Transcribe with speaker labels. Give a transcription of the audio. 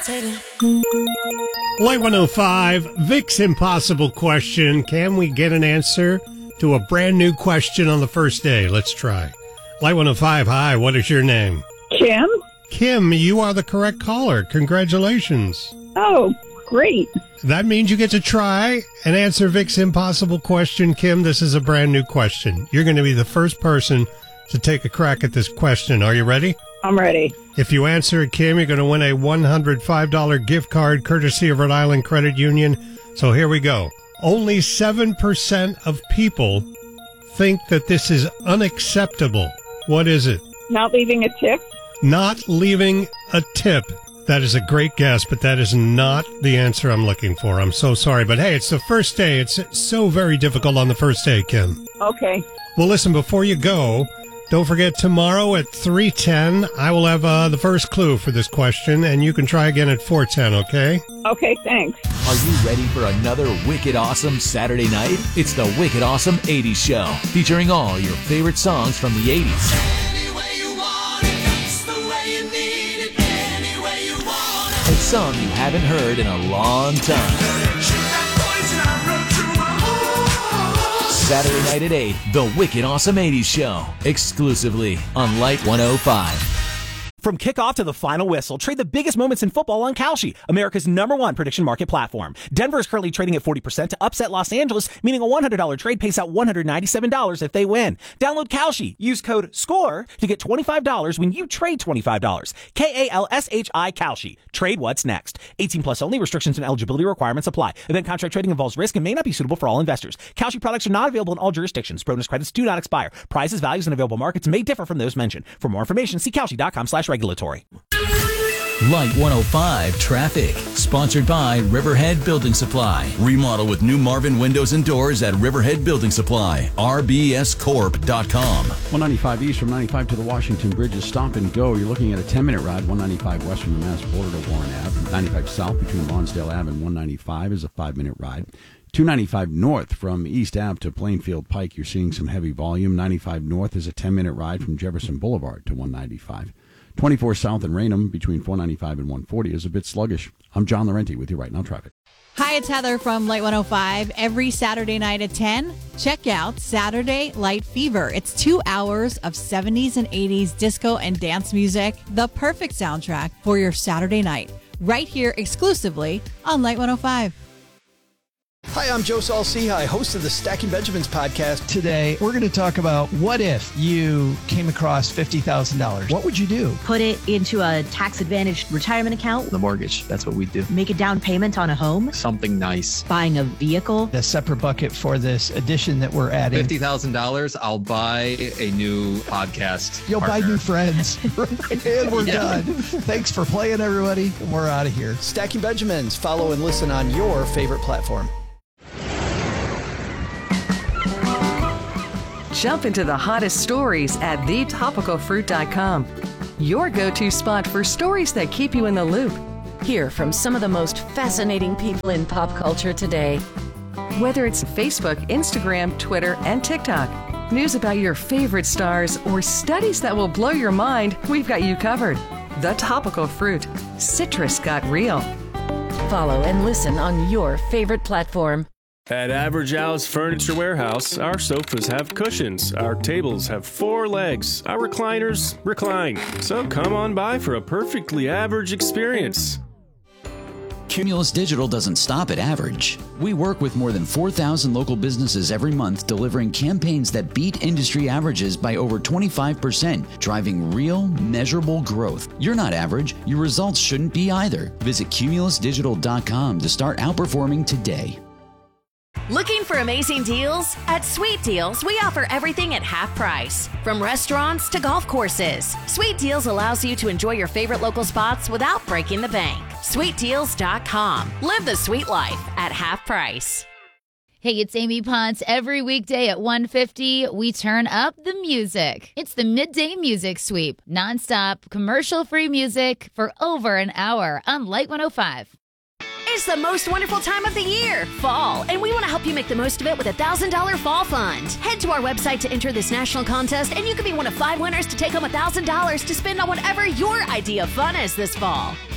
Speaker 1: Light 105, Vic's impossible question. Can we get an answer to a brand new question on the first day? Let's try. Light 105, hi, what is your name?
Speaker 2: Kim?
Speaker 1: Kim, you are the correct caller. Congratulations.
Speaker 2: Oh, great.
Speaker 1: That means you get to try and answer Vic's impossible question. Kim, this is a brand new question. You're going to be the first person to take a crack at this question. Are you ready?
Speaker 2: I'm ready.
Speaker 1: If you answer it, Kim, you're going to win a $105 gift card courtesy of Rhode Island Credit Union. So here we go. Only 7% of people think that this is unacceptable. What is it?
Speaker 2: Not leaving a tip?
Speaker 1: Not leaving a tip. That is a great guess, but that is not the answer I'm looking for. I'm so sorry. But hey, it's the first day. It's so very difficult on the first day, Kim.
Speaker 2: Okay.
Speaker 1: Well, listen, before you go, don't forget tomorrow at 3:10, I will have the first clue for this question, and you can try again at 4:10, okay?
Speaker 2: Okay, thanks.
Speaker 3: Are you ready for another wicked awesome Saturday night? It's the Wicked Awesome 80s Show, featuring all your favorite songs from the 80s. A song you haven't heard in a long time. Saturday night at 8, the Wicked Awesome 80s Show, exclusively on Light 105.
Speaker 4: From kickoff to the final whistle, trade the biggest moments in football on Kalshi, America's #1 prediction market platform. Denver is currently trading at 40% to upset Los Angeles, meaning a $100 trade pays out $197 if they win. Download Kalshi. Use code SCORE to get $25 when you trade $25. KALSHI Kalshi. Trade what's next. 18 plus only. Restrictions and eligibility requirements apply. Event contract trading involves risk and may not be suitable for all investors. Kalshi products are not available in all jurisdictions. Bonus credits do not expire. Prices, values, and available markets may differ from those mentioned. For more information, see Kalshi.com/regulatory.
Speaker 3: Light 105 Traffic, sponsored by Riverhead Building Supply. Remodel with new Marvin windows and doors at Riverhead Building Supply. rbscorp.com.
Speaker 5: 195 east from 95 to the Washington Bridge is stop and go. You're looking at a 10-minute ride. 195 west from the Mass border to Warren Ave. 95 south between Lonsdale Ave and 195 is a 5-minute ride. 295 north from East Ave to Plainfield Pike, you're seeing some heavy volume. 95 north is a 10-minute ride from Jefferson Boulevard to 195. 24 south in Raynham between 495 and 140 is a bit sluggish. I'm John Laurenti with you right now, traffic.
Speaker 6: Hi, it's Heather from Light 105. Every Saturday night at 10, check out Saturday Light Fever. It's 2 hours of 70s and 80s disco and dance music, the perfect soundtrack for your Saturday night, right here exclusively on Light 105.
Speaker 7: Hi, I'm Joe Saul-Sehy, host of the Stacking Benjamins podcast.
Speaker 8: Today, we're going to talk about what if you came across $50,000. What would you do?
Speaker 9: Put it into a tax-advantaged retirement account.
Speaker 10: The mortgage, that's what we do.
Speaker 9: Make a down payment on a home.
Speaker 10: Something nice.
Speaker 9: Buying a vehicle.
Speaker 8: A separate bucket for this addition that we're adding.
Speaker 10: $50,000, I'll buy a new podcast
Speaker 8: You'll
Speaker 10: partner.
Speaker 8: buy new friends. And we're done. Thanks for playing, everybody. We're out of here.
Speaker 7: Stacking Benjamins. Follow and listen on your favorite platform.
Speaker 11: Jump into the hottest stories at thetopicalfruit.com. Your go-to spot for stories that keep you in the loop.
Speaker 12: Hear from some of the most fascinating people in pop culture today.
Speaker 11: Whether it's Facebook, Instagram, Twitter, and TikTok, news about your favorite stars, or studies that will blow your mind, we've got you covered. The Topical Fruit. Citrus got real.
Speaker 12: Follow and listen on your favorite platform.
Speaker 13: At Average Al's Furniture Warehouse, our sofas have cushions, our tables have 4 legs, our recliners recline. So come on by for a perfectly average experience.
Speaker 14: Cumulus Digital doesn't stop at average. We work with more than 4,000 local businesses every month, delivering campaigns that beat industry averages by over 25%, driving real, measurable growth. You're not average. Your results shouldn't be either. Visit cumulusdigital.com to start outperforming today.
Speaker 15: Looking for amazing deals? At Sweet Deals, we offer everything at half price. From restaurants to golf courses, Sweet Deals allows you to enjoy your favorite local spots without breaking the bank. SweetDeals.com. Live the sweet life at half price.
Speaker 16: Hey, it's Amy Ponce. Every weekday at 1:50, we turn up the music. It's the Midday Music Sweep. Nonstop, commercial-free music for over an hour on Light 105.
Speaker 15: It's the most wonderful time of the year, fall, and we want to help you make the most of it with a $1,000 fall fund. Head to our website to enter this national contest, and you could be one of 5 winners to take home $1,000 to spend on whatever your idea of fun is this fall.